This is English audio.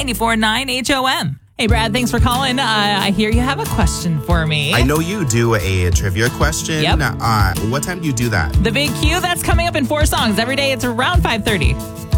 94.9 HOM. Hey, Brad, thanks for calling. I hear you have a question for me. I know you do a trivia question. Yep. What time do you do that? The Big Q, that's coming up in 4 songs. Every day it's around 5:30.